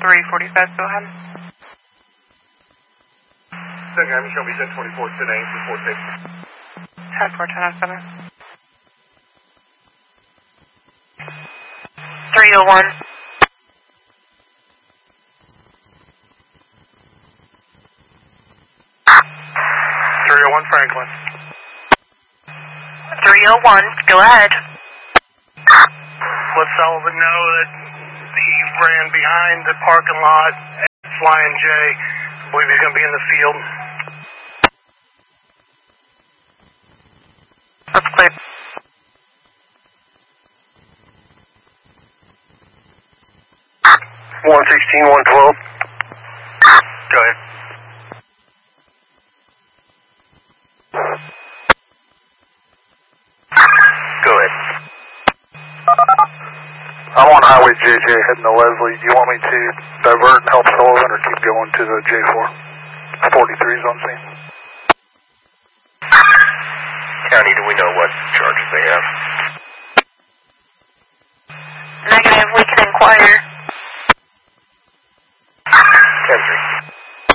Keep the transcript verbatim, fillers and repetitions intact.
three forty-five, go ahead. Second, I'm showing me ten twenty-four, ten eight, four six. ten four, ten oh seven. three oh one. three oh one Franklin. three oh one, go ahead. Let Sullivan know that he ran behind the parking lot at Flying J. I believe he's going to be in the field. That's clear. one sixteen, one twelve. Go ahead. Go ahead. I'm on Highway J J heading to Leslie. Do you want me to divert and help Sullivan or keep going to the J four? forty-three's on scene. County, do we know what charges they have?